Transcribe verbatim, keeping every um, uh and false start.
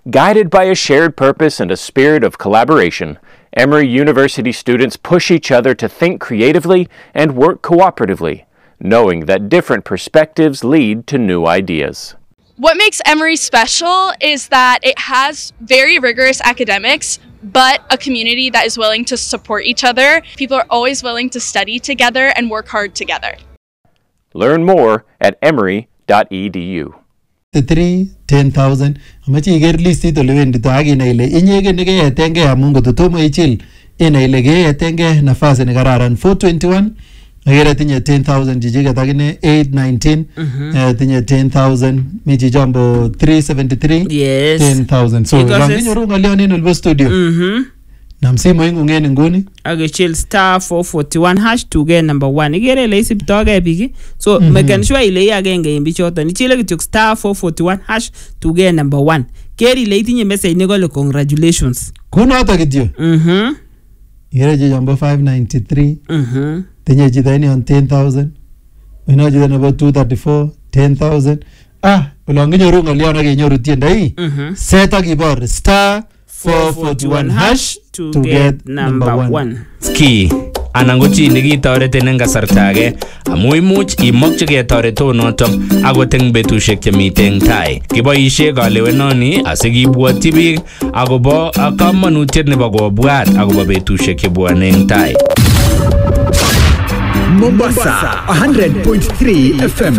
Guided by a shared purpose and a spirit of collaboration, Emory University students push each other to think creatively and work cooperatively, knowing that different perspectives lead to new ideas. What makes Emory special is that it has very rigorous academics, but a community that is willing to support each other. People are always willing to study together and work hard together. Learn more at emory dot e d u. three ten thousand amache iger listit ole wendito ak inai ile inyege nekeyetenge amun kototomo ichil inai ile keyetenge nafasi nekararan four twenty-one agere tinye ten thousand chichiket akine eight nineteen tinye ten thousand mi chichombo three seventy-three Yes. ten thousand so ranginyoru ngolion en olbo studio Mhm. nam simoit ng'ung nguni Akichil star four forty-one hash tuge number one. Igere ile isiptoge biki. So make sure ile i agenge en bichoton. Ichile kityok star four forty-one hash tuge number one. Keri ile itinye message nikole congratulations. kunoto kityo Mhm. igere chichombo five ninety-three Mhm. tinye chito ini on ten thousand ino chito nebo two thirty-four ten thousand ah olon kinyoru ngolion ak kenyoru tiendo ii set ak ibor star four forty-one hash to to get get number number one. one. Ski anan ko chi nekitoretin eng kasarta age amu imuch imokchigei toretonoto akot eng betusiek chemite eng tai. Kiboisie kalewenoni asikibwotyi biik akobo kamanutiet nebo kobwat akobo betusiek chebwone eng tai. Mombasa one hundred point three F M.